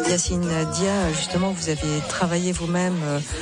Yacine Dia, justement, vous avez travaillé vous-même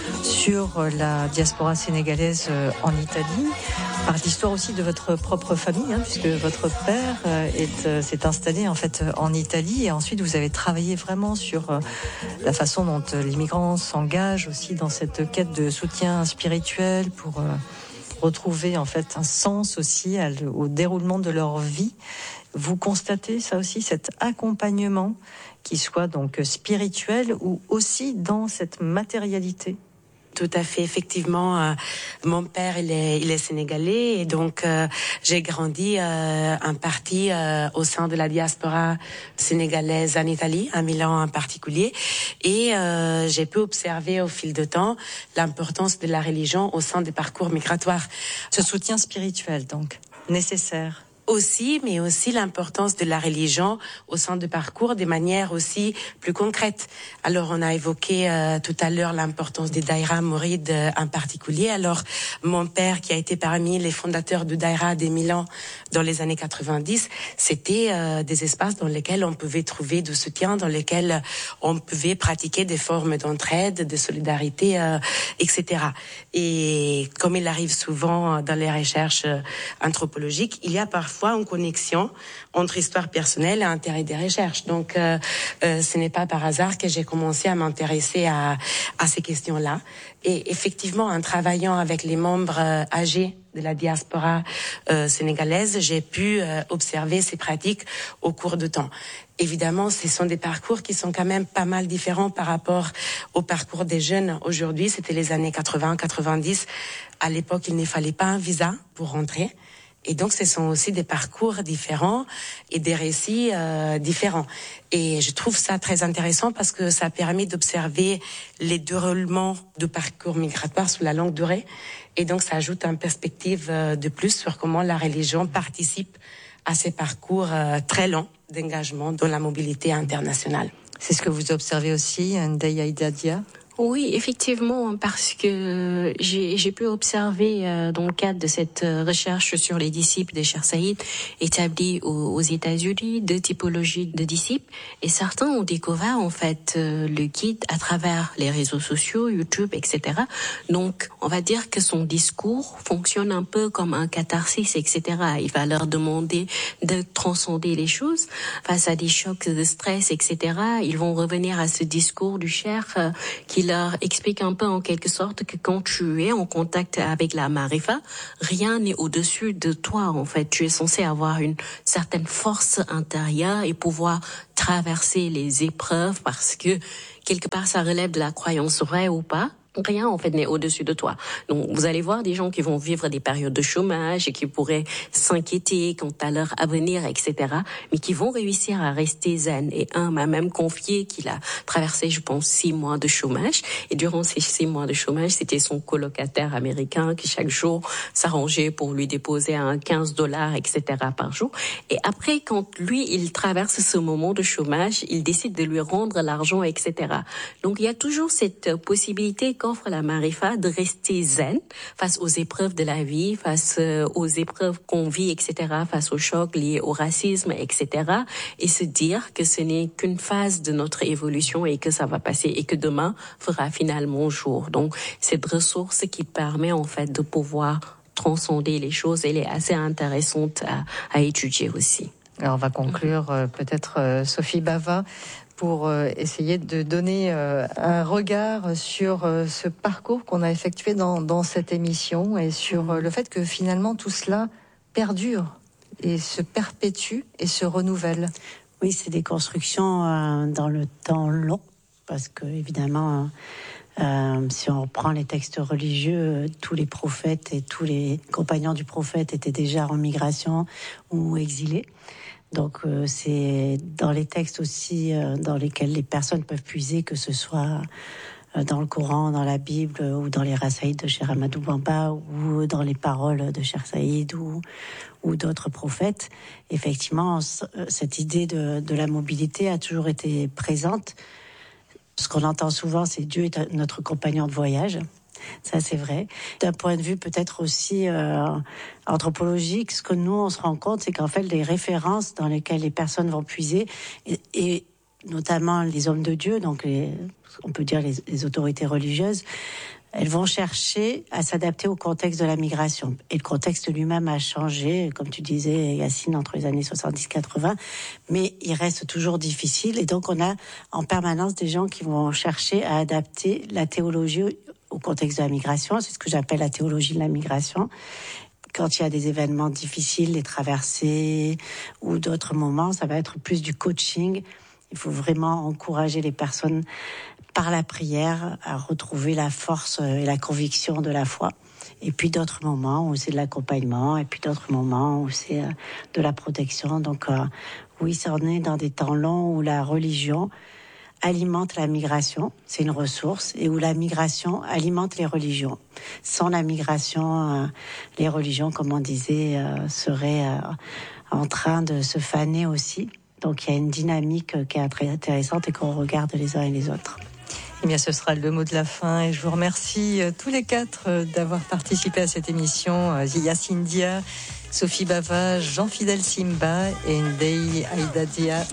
sur la diaspora sénégalaise en Italie, par l'histoire aussi de votre propre famille, puisque votre père s'est installé en fait en Italie, et ensuite vous avez travaillé vraiment sur la façon dont les migrants s'engagent aussi dans cette quête de soutien spirituel pour retrouver en fait un sens aussi au déroulement de leur vie. Vous constatez ça aussi, cet accompagnement qui soit donc spirituel ou aussi dans cette matérialité? Tout à fait, effectivement. Mon père, il est sénégalais, et donc j'ai grandi en partie au sein de la diaspora sénégalaise en Italie, à Milan en particulier, et j'ai pu observer au fil de temps l'importance de la religion au sein des parcours migratoires. Ce soutien spirituel, donc, nécessaire. Aussi, mais aussi l'importance de la religion au sein de parcours de manière aussi plus concrète. Alors, on a évoqué tout à l'heure l'importance des daïras mourides en particulier. Alors, mon père, qui a été parmi les fondateurs de daïra des Milan dans les années 90, c'était des espaces dans lesquels on pouvait trouver du soutien, dans lesquels on pouvait pratiquer des formes d'entraide, de solidarité, etc. Et comme il arrive souvent dans les recherches anthropologiques, il y a parfois une connexion entre histoire personnelle et intérêt des recherches. Donc, ce n'est pas par hasard que j'ai commencé à m'intéresser à ces questions-là. Et effectivement, en travaillant avec les membres âgés de la diaspora sénégalaise, j'ai pu observer ces pratiques au cours de temps. Évidemment, ce sont des parcours qui sont quand même pas mal différents par rapport au parcours des jeunes aujourd'hui. C'était les années 80-90. À l'époque, il ne fallait pas un visa pour rentrer. Et donc, ce sont aussi des parcours différents et des récits différents. Et je trouve ça très intéressant parce que ça permet d'observer les déroulements de parcours migratoires sur la longue durée. Et donc, ça ajoute une perspective de plus sur comment la religion participe à ces parcours très longs d'engagement dans la mobilité internationale. C'est ce que vous observez aussi, Ndeye Dia? Oui, effectivement, parce que j'ai pu observer dans le cadre de cette recherche sur les disciples de Cheikh Saïd établis aux États-Unis, deux typologies de disciples, et certains ont découvert en fait le guide à travers les réseaux sociaux, YouTube, etc. Donc, on va dire que son discours fonctionne un peu comme un catharsis, etc. Il va leur demander de transcender les choses face à des chocs de stress, etc. Ils vont revenir à ce discours du Cheikh qui leur explique un peu en quelque sorte que quand tu es en contact avec la marifa, rien n'est au-dessus de toi. En fait, tu es censé avoir une certaine force intérieure et pouvoir traverser les épreuves parce que quelque part ça relève de la croyance vraie ou pas. Rien, en fait, n'est au-dessus de toi. Donc, vous allez voir des gens qui vont vivre des périodes de chômage et qui pourraient s'inquiéter quant à leur avenir, etc., mais qui vont réussir à rester zen. Et un m'a même confié qu'il a traversé, je pense, 6 mois de chômage. Et durant ces 6 mois de chômage, c'était son colocataire américain qui, chaque jour, s'arrangeait pour lui déposer un $15, etc., par jour. Et après, quand lui, il traverse ce moment de chômage, il décide de lui rendre l'argent, etc. Donc, il y a toujours cette possibilité qu'offre la marifa de rester zen face aux épreuves de la vie, face aux épreuves qu'on vit, etc., face aux chocs liés au racisme, etc., et se dire que ce n'est qu'une phase de notre évolution et que ça va passer et que demain fera finalement jour. Donc, cette ressource qui permet en fait de pouvoir transcender les choses, elle est assez intéressante à étudier aussi. Alors, on va conclure peut-être Sophie Bava pour essayer de donner un regard sur ce parcours qu'on a effectué dans cette émission et sur le fait que finalement tout cela perdure et se perpétue et se renouvelle. Oui, c'est des constructions dans le temps long, parce que évidemment, si on reprend les textes religieux, tous les prophètes et tous les compagnons du prophète étaient déjà en migration ou exilés. Donc c'est dans les textes aussi dans lesquels les personnes peuvent puiser, que ce soit dans le Coran, dans la Bible ou dans les rasaïd de Cheikh Ahmadou Bamba ou dans les paroles de Cheikh Saïd ou d'autres prophètes. Effectivement, cette idée de la mobilité a toujours été présente. Ce qu'on entend souvent, c'est Dieu est notre compagnon de voyage. Ça, c'est vrai. D'un point de vue peut-être aussi anthropologique, ce que nous, on se rend compte, c'est qu'en fait, les références dans lesquelles les personnes vont puiser et notamment les hommes de Dieu, donc on peut dire les autorités religieuses, elles vont chercher à s'adapter au contexte de la migration. Et le contexte lui-même a changé, comme tu disais, Yacine, entre les années 70-80, mais il reste toujours difficile. Et donc, on a en permanence des gens qui vont chercher à adapter la théologie au contexte de la migration. C'est ce que j'appelle la théologie de la migration. Quand il y a des événements difficiles, les traversées ou d'autres moments, ça va être plus du coaching. Il faut vraiment encourager les personnes par la prière à retrouver la force et la conviction de la foi. Et puis d'autres moments où c'est de l'accompagnement, et puis d'autres moments où c'est de la protection. Donc oui, ça en est dans des temps longs où la religion alimente la migration, c'est une ressource, et où la migration alimente les religions. Sans la migration, les religions, comme on disait, seraient en train de se faner aussi. Donc il y a une dynamique qui est très intéressante et qu'on regarde les uns et les autres. Eh bien, ce sera le mot de la fin et je vous remercie tous les quatre d'avoir participé à cette émission. Yacine Dia, Sophie Bava, Jean-Fidèle Simba et Ndei Aïda Dia.